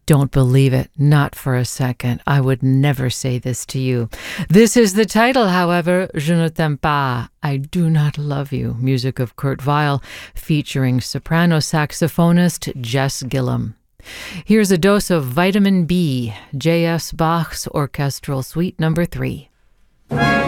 Don't believe it, not for a second. I would never say this to you. This is the title, however, Je ne t'aime pas, I do not love you, music of Kurt Weill, featuring soprano saxophonist Jess Gillum. Here's a dose of vitamin B, J.S. Bach's Orchestral Suite No. 3.